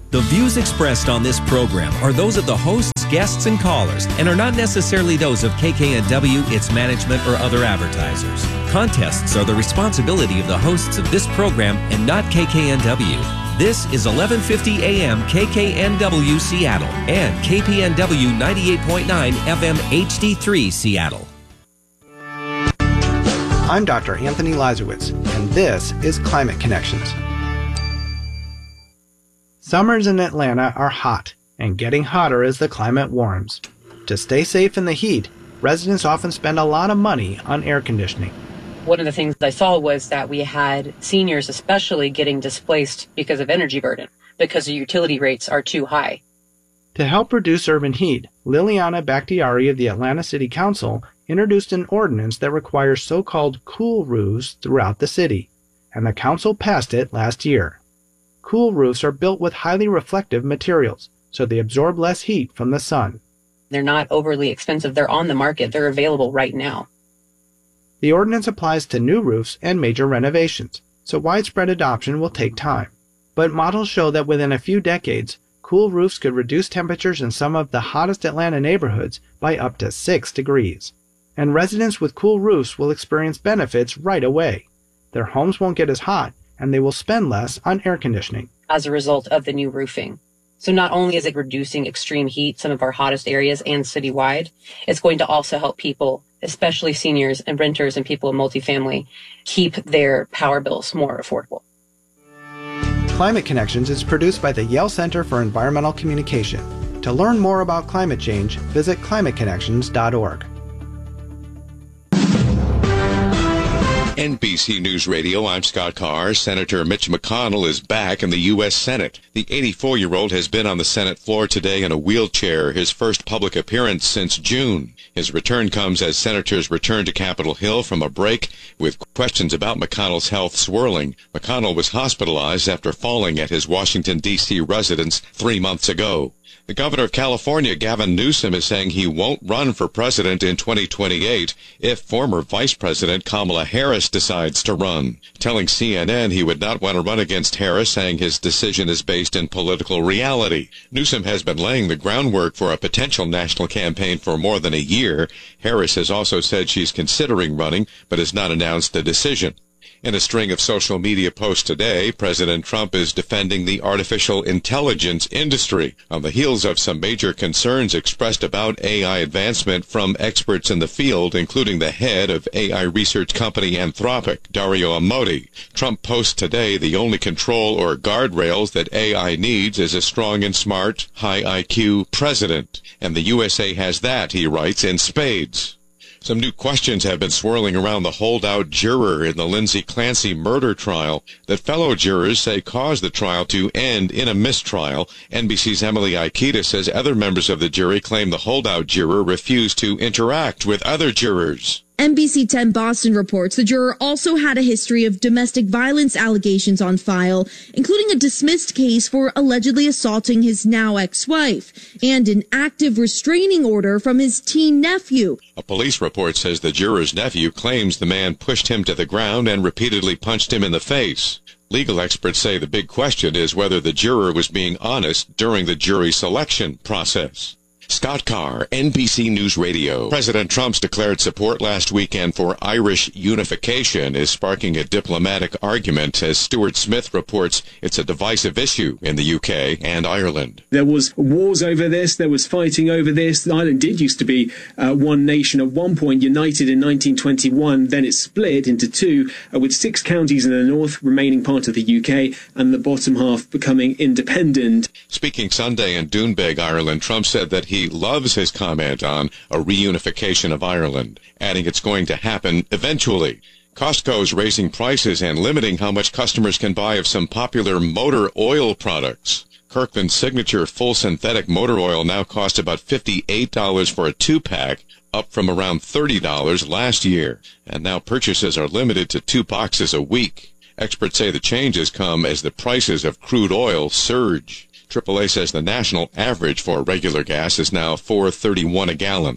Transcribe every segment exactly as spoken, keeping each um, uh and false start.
The views expressed on this program are those of the hosts, guests, and callers, and are not necessarily those of K K N W, its management, or other advertisers. Contests are the responsibility of the hosts of this program and not K K N W. This is eleven fifty A M K K N W Seattle and K P N W ninety-eight point nine F M H D three Seattle. I'm Doctor Anthony Lazarowitz, and this is Climate Connections. Summers in Atlanta are hot, and getting hotter as the climate warms. To stay safe in the heat, residents often spend a lot of money on air conditioning. One of the things I saw was that we had seniors especially getting displaced because of energy burden, because the utility rates are too high. To help reduce urban heat, Liliana Bakhtiari of the Atlanta City Council introduced an ordinance that requires so-called cool roofs throughout the city, and the council passed it last year. Cool roofs are built with highly reflective materials, so they absorb less heat from the sun. They're not overly expensive. They're on the market. They're available right now. The ordinance applies to new roofs and major renovations, so widespread adoption will take time. But models show that within a few decades, cool roofs could reduce temperatures in some of the hottest Atlanta neighborhoods by up to six degrees. And residents with cool roofs will experience benefits right away. Their homes won't get as hot, and they will spend less on air conditioning. As a result of the new roofing. So not only is it reducing extreme heat, some of our hottest areas and citywide, it's going to also help people, especially seniors and renters and people in multifamily, keep their power bills more affordable. Climate Connections is produced by the Yale Center for Environmental Communication. To learn more about climate change, visit climate connections dot org. N B C News Radio, I'm Scott Carr. Senator Mitch McConnell is back in the U S Senate. The eighty-four-year-old has been on the Senate floor today in a wheelchair, his first public appearance since June. His return comes as senators return to Capitol Hill from a break with questions about McConnell's health swirling. McConnell was hospitalized after falling at his Washington, D C residence three months ago. The governor of California, Gavin Newsom, is saying he won't run for president in twenty twenty-eight if former Vice President Kamala Harris decides to run. Telling C N N he would not want to run against Harris, saying his decision is based in political reality. Newsom has been laying the groundwork for a potential national campaign for more than a year. Harris has also said she's considering running, but has not announced a decision. In a string of social media posts today, President Trump is defending the artificial intelligence industry on the heels of some major concerns expressed about A I advancement from experts in the field, including the head of A I research company Anthropic, Dario Amodei. Trump posts today the only control or guardrails that A I needs is a strong and smart, high I Q president. And the U S A has that, he writes, in spades. Some new questions have been swirling around the holdout juror in the Lindsay Clancy murder trial that fellow jurors say caused the trial to end in a mistrial. N B C's Emily Aikita says other members of the jury claim the holdout juror refused to interact with other jurors. N B C ten Boston reports the juror also had a history of domestic violence allegations on file, including a dismissed case for allegedly assaulting his now ex-wife and an active restraining order from his teen nephew. A police report says the juror's nephew claims the man pushed him to the ground and repeatedly punched him in the face. Legal experts say the big question is whether the juror was being honest during the jury selection process. Scott Carr, N B C News Radio. President Trump's declared support last weekend for Irish unification is sparking a diplomatic argument. As Stuart Smith reports, it's a divisive issue in the U K and Ireland. There was wars over this. There was fighting over this. Ireland did used to be uh, one nation at one point, united in nineteen twenty-one. Then it split into two, uh, with six counties in the north remaining part of the U K and the bottom half becoming independent. Speaking Sunday in Doonbeg, Ireland, Trump said that he He loves his comment on a reunification of Ireland, adding it's going to happen eventually. Costco is raising prices and limiting how much customers can buy of some popular motor oil products. Kirkland's signature full synthetic motor oil now costs about fifty-eight dollars for a two-pack, up from around thirty dollars last year. And now purchases are limited to two boxes a week. Experts say the changes come as the prices of crude oil surge. triple A says the national average for regular gas is now four dollars and thirty-one cents a gallon.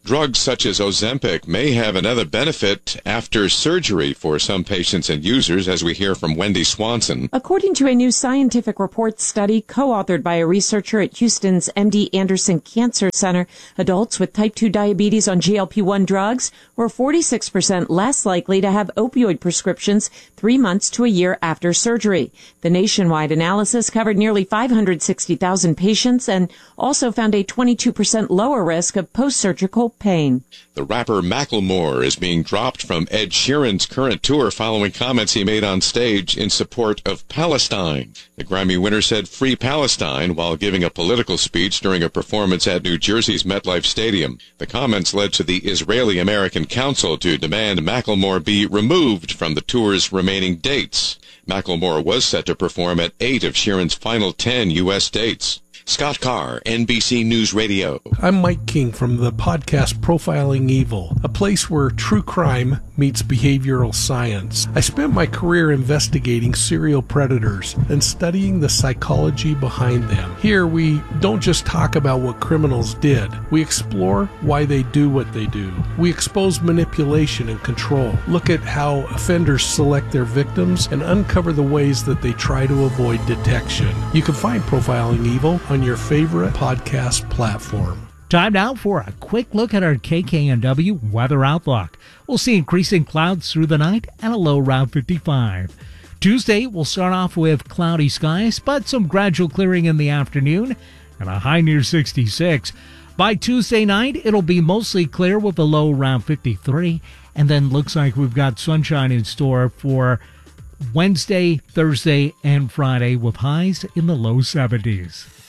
Drugs such as Ozempic may have another benefit after surgery for some patients and users, as we hear from Wendy Swanson. According to a new scientific report study co-authored by a researcher at Houston's M D Anderson Cancer Center, adults with type two diabetes on G L P one drugs were forty-six percent less likely to have opioid prescriptions three months to a year after surgery. The nationwide analysis covered nearly five hundred sixty thousand patients and also found a twenty-two percent lower risk of post-surgical pain. The rapper Macklemore is being dropped from Ed Sheeran's current tour following comments he made on stage in support of Palestine. The Grammy winner said "Free Palestine" while giving a political speech during a performance at New Jersey's MetLife Stadium. The comments led to the Israeli-American Council to demand Macklemore be removed from the tour's remaining dates. Macklemore was set to perform at eight of Sheeran's final ten U S dates. Scott Carr, N B C News Radio. I'm Mike King from the podcast Profiling Evil, a place where true crime meets behavioral science. I spent my career investigating serial predators and studying the psychology behind them. Here, we don't just talk about what criminals did. We explore why they do what they do. We expose manipulation and control, look at how offenders select their victims, and uncover the ways that they try to avoid detection. You can find Profiling Evil on your favorite podcast platform. Time now for a quick look at our K K N W weather outlook. We'll see increasing clouds through the night and a low around fifty-five. Tuesday, we'll start off with cloudy skies, but some gradual clearing in the afternoon and a high near sixty-six. By Tuesday night, it'll be mostly clear with a low around fifty-three, and then looks like we've got sunshine in store for Wednesday, Thursday, and Friday with highs in the low seventies.